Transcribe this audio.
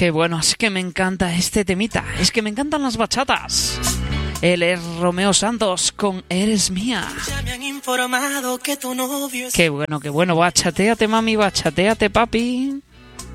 Qué bueno, es que me encanta este temita, es que me encantan las bachatas. Él es Romeo Santos con Eres Mía. Ya me han informado que tu novio es... Qué bueno, bachateate mami, bachateate papi.